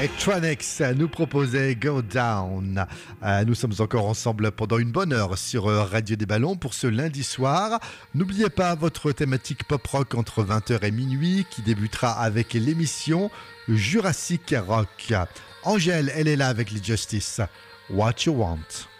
Electronics nous proposait Go Down. Nous sommes encore ensemble pendant une bonne heure sur Radio des Ballons pour ce lundi soir. N'oubliez pas votre thématique pop-rock entre 20h et minuit qui débutera avec l'émission Jurassic Rock. Angèle, elle est là avec les Justice. What You Want.